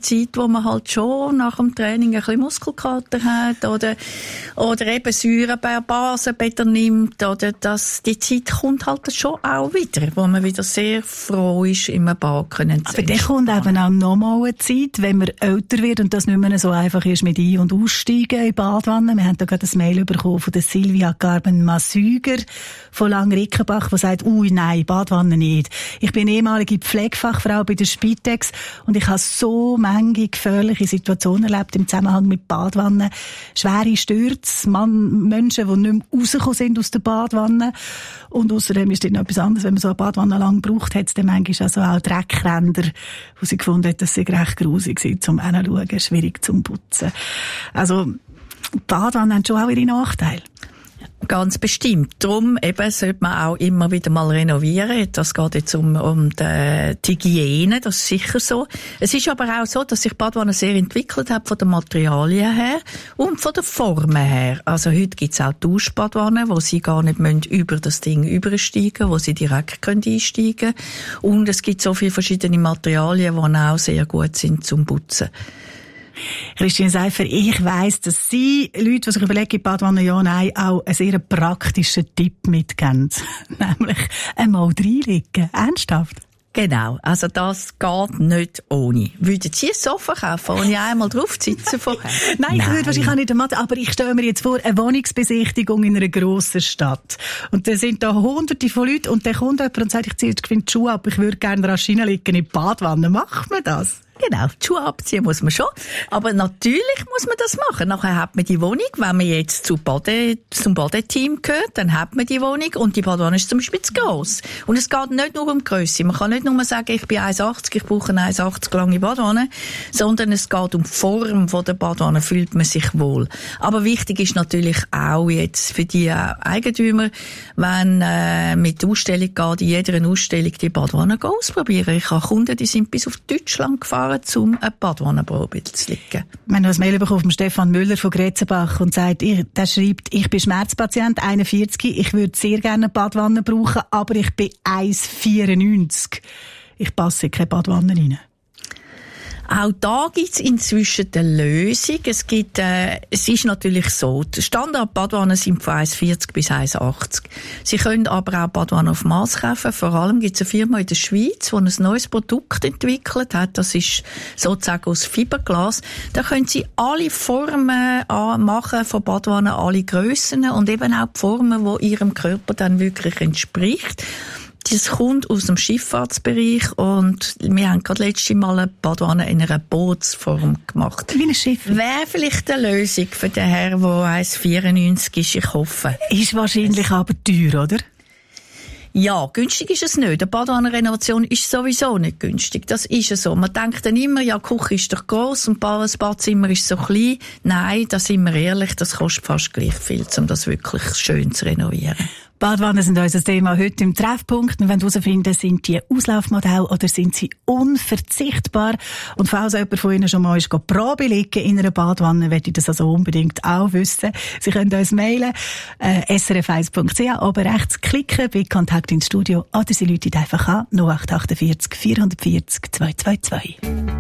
Zeit, wo man halt schon nach dem Training ein bisschen Muskelkater hat oder eben Säurebasenbäder nimmt, oder die Zeit kommt halt schon auch wieder, wo man wieder sehr froh ist, im Bad können zu Aber dann kommt eben auch nochmal eine Zeit, wenn man älter wird und das nicht mehr so einfach ist mit Ein- und Aussteigen in Badwanne. Wir haben da gerade ein Mail bekommen von der Silvia Garben-Masüger von Langrickenbach, die sagt, nein, Badwanne nicht. Ich bin ehemalige Pflegefachfrau bei der Spitex und ich habe so manche gefährliche Situationen erlebt im Zusammenhang mit Badwannen. Schwere Stürze, Menschen, die nicht mehr rausgekommen sind aus der Badwanne. Und außerdem ist das noch etwas anderes, wenn man so eine Badwanne lang braucht, hat es dann manchmal also auch Dreckränder, wo sie gefunden hat, dass sie recht grusig sind zum Hinschauen, schwierig zum Putzen. Also, Badwannen haben schon auch ihre Nachteile. Ganz bestimmt. Darum eben sollte man auch immer wieder mal renovieren. Das geht jetzt um die Hygiene, das ist sicher so. Es ist aber auch so, dass sich Badwanne sehr entwickelt hat von den Materialien her und von den Formen her. Also heute gibt's auch Duschbadwannen, wo sie gar nicht über das Ding übersteigen, wo sie direkt einsteigen können. Und es gibt so viele verschiedene Materialien, die auch sehr gut sind zum Putzen. Christine Seifer, ich weiss, dass Sie, Leute, die sich überlegen, Badwanne ja, nein, auch einen sehr praktischen Tipp mitgeben. Nämlich einmal reinlegen. Ernsthaft? Genau, also das geht nicht ohne. Würden Sie ein Sofa kaufen, ohne einmal drauf zu sitzen vorher? Nein, ich würde wahrscheinlich auch nicht machen, aber ich stelle mir jetzt vor, eine Wohnungsbesichtigung in einer grossen Stadt. Und da sind da Hunderte von Leuten und dann kommt jemand und sagt, ich ziehe jetzt die Schuhe ab, ich würde gerne rasch hineinlegen in die Badwanne. Macht man das? Genau, die Schuhe abziehen muss man schon. Aber natürlich muss man das machen. Nachher hat man die Wohnung. Wenn man jetzt zum Badeteam gehört, dann hat man die Wohnung. Und die Badwanne ist zum Beispiel zu gross. Und es geht nicht nur um die Grösse. Man kann nicht nur sagen, ich bin 1,80, ich brauche eine 1,80 lange Badwanne. Sondern es geht um die Form von der Badwanne. Fühlt man sich wohl. Aber wichtig ist natürlich auch jetzt für die Eigentümer, wenn mit der Ausstellung geht, in jeder Ausstellung die Badwanne ausprobieren. Ich habe Kunden, die sind bis auf Deutschland gefahren, um eine Badwannenprobe zu legen. Wir haben noch ein Mail bekommen von Stefan Müller von Gretzenbach und sagt, der schreibt, ich bin Schmerzpatient, 41, ich würde sehr gerne eine Badwanne brauchen, aber ich bin 1,94. Ich passe in keine Badwanne rein. Auch da gibt's inzwischen eine Lösung. Es ist natürlich so, die Standard-Badwannen sind von 1,40 bis 1,80. Sie können aber auch Badwannen auf Maß kaufen. Vor allem gibt's eine Firma in der Schweiz, die ein neues Produkt entwickelt hat. Das ist sozusagen aus Fiberglas. Da können Sie alle Formen machen von Badwannen, alle Grössen und eben auch die Formen, die Ihrem Körper dann wirklich entspricht. Das kommt aus dem Schifffahrtsbereich und wir haben gerade letztes Mal eine Badwanne in einer Bootsform gemacht. Wie ein Schiff. Wäre vielleicht eine Lösung für den Herrn, der 1,94 ist, ich hoffe. Ist wahrscheinlich aber teuer, oder? Ja, günstig ist es nicht. Eine Badwannenrenovation ist sowieso nicht günstig. Das ist es so. Man denkt dann immer, ja, die Küche ist doch gross und das Badzimmer ist so klein. Nein, da sind wir ehrlich, das kostet fast gleich viel, um das wirklich schön zu renovieren. Badwannen sind unser Thema heute im Treffpunkt. Wir wollen herausfinden, sind die Auslaufmodelle oder sind sie unverzichtbar? Und falls jemand von Ihnen schon mal ist, Probe liegen in einer Badwanne, möchte ich das also unbedingt auch wissen. Sie können uns mailen, srf1.ch, oben rechts klicken bei Kontakt ins Studio oder Sie rufen einfach an 0848 440 222.